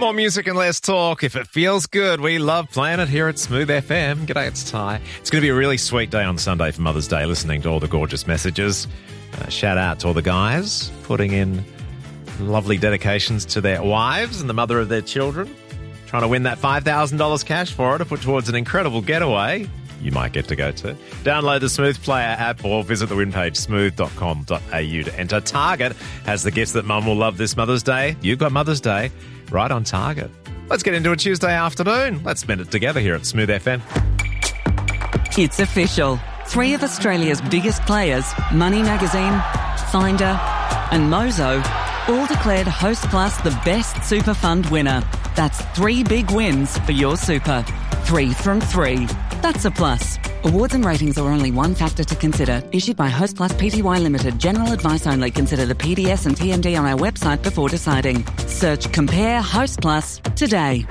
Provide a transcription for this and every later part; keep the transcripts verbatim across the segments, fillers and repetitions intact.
More music and less talk. If it feels good, we love playing it here at Smooth F M. G'day, it's Ty. It's going to be a really sweet day on Sunday for Mother's Day, listening to all the gorgeous messages. Uh, shout out to all the guys putting in lovely dedications to their wives and the mother of their children. Trying to win that five thousand dollars cash for her to put towards an incredible getaway you might get to go to. Download the Smooth Player app or visit the win page smooth dot com dot a u to enter. Target has the gifts that Mum will love this Mother's Day. You've got Mother's Day right on target. Let's get into a Tuesday afternoon. Let's spend it together here at Smooth F M. It's official. Three of Australia's biggest players, Money Magazine, Finder and Mozo, all declared Host Plus the best super fund winner. That's three big wins for your super. Three from three. That's a plus. Awards and ratings are only one factor to consider. Issued by Host Plus Pty Limited. General advice only. Consider the P D S and T M D on our website before deciding. Search Compare Host Plus today.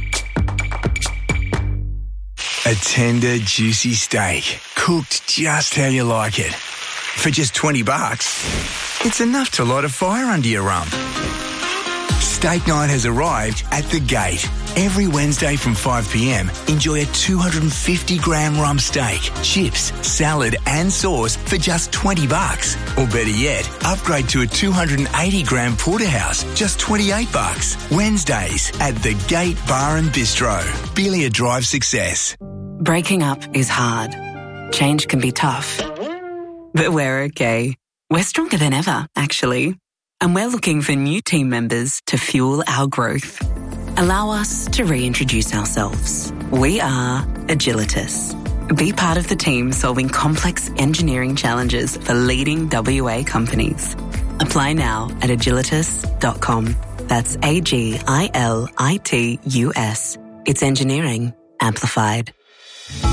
A tender, juicy steak, cooked just how you like it. For just twenty bucks, it's enough to light a fire under your rump. Steak night has arrived at The Gate. Every Wednesday from five p m, enjoy a two hundred fifty gram rump steak, chips, salad and sauce for just twenty bucks. Or better yet, upgrade to a two hundred eighty gram porterhouse, just twenty-eight bucks. Wednesdays at The Gate Bar and Bistro. Belia Drive Success. Breaking up is hard. Change can be tough. But we're okay. We're stronger than ever, actually. And we're looking for new team members to fuel our growth. Allow us to reintroduce ourselves. We are Agilitas. Be part of the team solving complex engineering challenges for leading W A companies. Apply now at agilitas dot com. That's A G I L I T U S. It's engineering amplified.